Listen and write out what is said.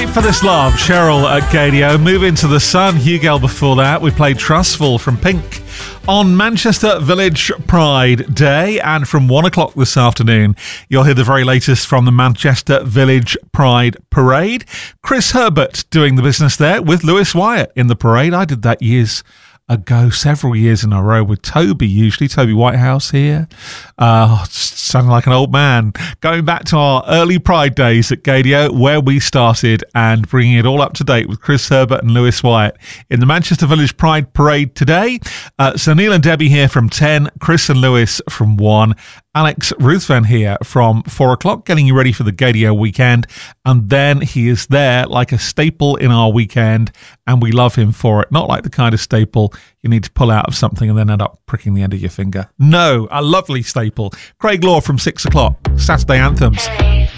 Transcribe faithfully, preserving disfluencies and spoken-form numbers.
For This Love, Cheryl at Gadio. Move Into the Sun, Hugel before that. We played Trustful from Pink on Manchester Village Pride Day. And from one o'clock this afternoon, you'll hear the very latest from the Manchester Village Pride Parade. Chris Herbert doing the business there with Lewis Wyatt in the parade. I did that years ago, several years in a row with Toby, usually Toby Whitehouse here, uh, sounding like an old man, going back to our early Pride days at Gadio, where we started, and bringing it all up to date with Chris Herbert and Lewis Wyatt in the Manchester Village Pride Parade today. Uh, so Neil and Debbie here from ten, Chris and Lewis from one, Alex Ruthven here from four o'clock, getting you ready for the Gadio weekend. And then he is there like a staple in our weekend, and we love him for it. Not like the kind of staple you need to pull out of something and then end up pricking the end of your finger. No, a lovely staple. Craig Law from six o'clock, Saturday Anthems.